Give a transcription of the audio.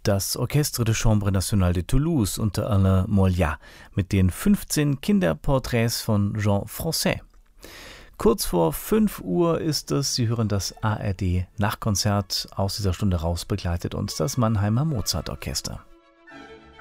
das Orchestre de Chambre Nationale de Toulouse unter Alain Moliat mit den 15 Kinderporträts von Jean Francais. Kurz vor 5 Uhr ist es, Sie hören das ARD Nachtkonzert. Aus dieser Stunde raus begleitet uns das Mannheimer Mozartorchester.